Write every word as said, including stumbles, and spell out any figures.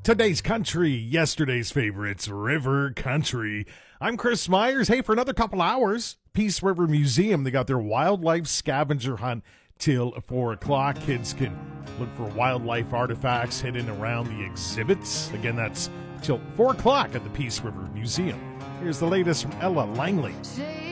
Today's country, yesterday's favorites, River Country. I'm Chris Myers. Hey, for another couple hours, Peace River Museum, they got their wildlife scavenger hunt till four o'clock. Kids can look for wildlife artifacts hidden around the exhibits. Again, that's till four o'clock at the Peace River Museum. Here's the latest from Ella Langley.